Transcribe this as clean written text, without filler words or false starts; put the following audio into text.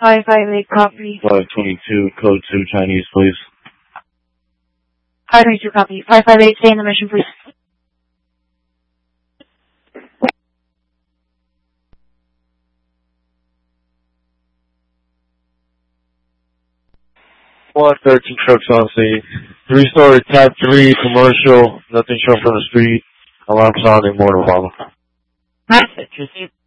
558 copy. 522, code 2 Chinese, please. 522 copy. 558, stay in the mission, please. One 13 trucks on scene. 3-story type 3 commercial. Nothing shown from the street. Alarm sounding, more to follow. Message received.